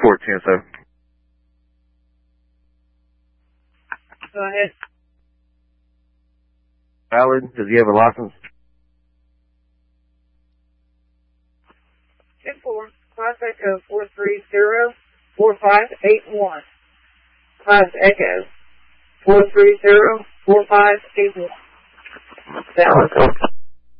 Fort Chanso. Go ahead. Valid. Does he have a license? 10-4, Class Echo 430-4581. Class Echo 430-4581. Valid.